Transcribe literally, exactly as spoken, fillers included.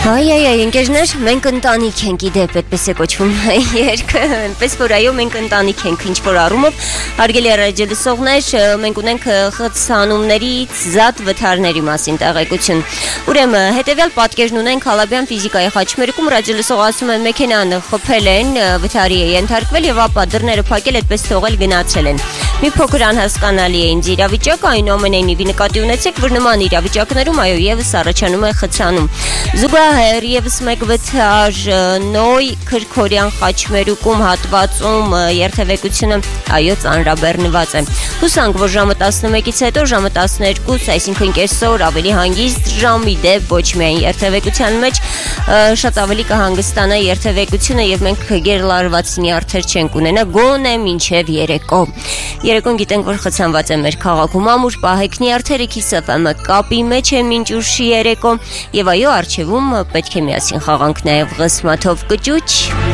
Այ այ այ ընկերներ, մենք ընտանիք ենք իդեպ այդպես է կոչվում երկը, այնպես որ այո մենք ընտանիք ենք ինչ որ առումով, հարգելի ռադիոլսողներ, մենք ունենք խցանումներից զատ վթարների մասին տեղեկություն։ Ուրեմն հետևյալ պատկերն ունենք Հալաբյան ֆիզիկայի խաչմերուկում, ռադիոլսող ասում է մեքենան խփել են, վթարի է ենթարկվել եւ ապա դռները փակել, այդպես թողել գնացել են։ Մի փոքր անհասկանալի է ինձ իրավիճակը, այնուամենայնիվ նկատի ունեցեք, որ նման իրավիճակներում այո եւս առաջանում է խցանում։ Զուգահեռ եւս մեկ վթար նոյ Քրքորյան խաչմերուկում հատվածում երթևեկությունը այո ծանրաբեռնված է։ Հուսանք, որ ժամը տասնմեկից հետո ժամը տասներկուս, այսինքն կեսօր ավելի հանգիստ ժամ իդեպ ոչ միայն երթևեկության մեջ շատ ավելի կհանգստանա երթևեկությունը եւ մենք գերլարված նյարդեր չենք ունենա գոնե մինչեւ երեկո։ Երեկոն գիտենք, որ խցանված է մեր քաղաքում ամուր պահեք նյարդերը Kiss F M կապի մեջ է մինչ ուշ երեկո եւ այո արխիվում պետք է միասին խաղանք նաեւ Ղսմաթով կճուճ։